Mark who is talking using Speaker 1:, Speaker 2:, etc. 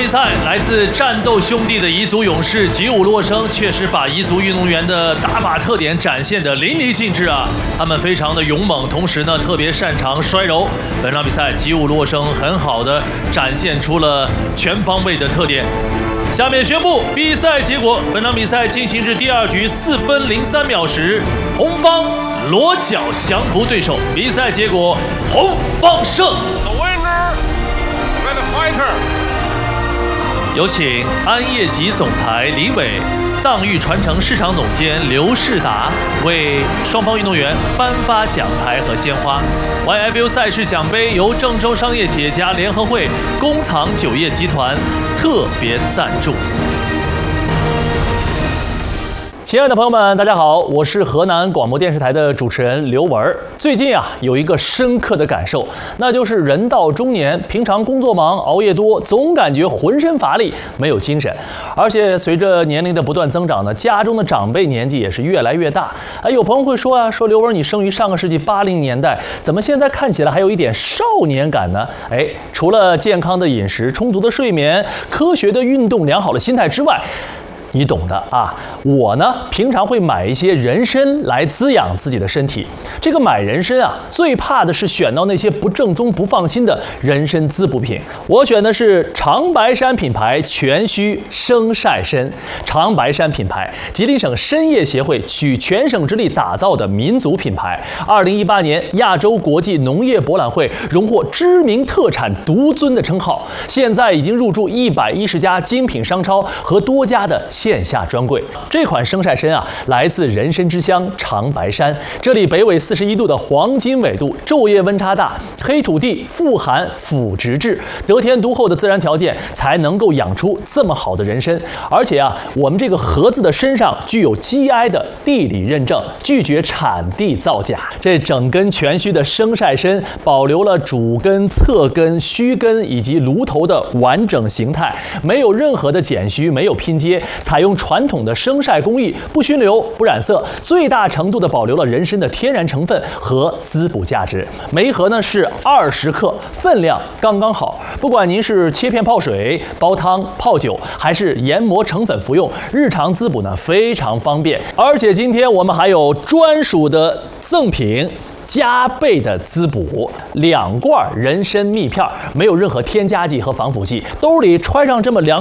Speaker 1: 比赛来自战斗兄弟的彝族勇士吉武洛生，确实把彝族运动员的打法特点展现得淋漓尽致啊！他们非常的勇猛，同时呢特别擅长摔柔。本场比赛吉武洛生很好的展现出了全方位的特点。下面宣布比赛结果：本场比赛进行至第2局4分03秒时，红方裸脚降服对手。比赛结果，红方胜。
Speaker 2: The winner by the fighter.
Speaker 1: 有请安业集总裁李伟、藏域传承市场总监刘世达为双方运动员颁发奖牌和鲜花。YFU 赛事奖杯由郑州商业企业家联合会工厂酒业集团特别赞助。亲爱的朋友们，大家好，我是河南广播电视台的主持人刘文。最近有一个深刻的感受，那就是人到中年，平常工作忙，熬夜多，总感觉浑身乏力，没有精神。而且随着年龄的不断增长呢，家中的长辈年纪也是越来越大。有朋友会说说刘文，你生于上个世纪80年代，怎么现在看起来还有一点少年感呢？除了健康的饮食、充足的睡眠、科学的运动、良好的心态之外，你懂的啊。我呢，平常会买一些人参来滋养自己的身体。这个买人参最怕的是选到那些不正宗、不放心的人参滋补品。我选的是长白山品牌全须生晒参。长白山品牌，吉林省参业协会举全省之力打造的民族品牌。2018年亚洲国际农业博览会荣获知名特产独尊的称号，现在已经入驻110家精品商超和多家的线下专柜。这款生晒参来自人参之乡长白山，这里北纬41度的黄金纬度，昼夜温差大，黑土地富含腐殖质，得天独厚的自然条件才能够养出这么好的人参。而且我们这个盒子的身上具有 GI 的地理认证，拒绝产地造假。这整根全须的生晒参保留了主根、侧根、须根以及炉头的完整形态，没有任何的剪须，没有拼接，采用传统的生晒工艺，不熏流、不染色，最大程度的保留了人参的天然成分和滋补价值。每一盒呢是20克，分量刚刚好。不管您是切片泡水、煲汤、泡酒，还是研磨成粉服用，日常滋补呢非常方便。而且今天我们还有专属的赠品。加倍的滋补，2罐人参蜜片，没有任何添加剂和防腐剂，兜里揣上这么2